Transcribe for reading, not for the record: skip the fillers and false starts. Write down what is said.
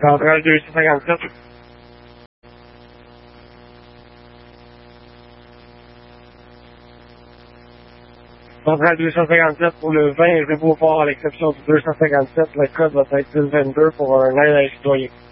Centrale 257. Centrale 257 pour le 20 Ribeaufort à l'exception du 257. Le code va être 1022 pour un aide à citoyen.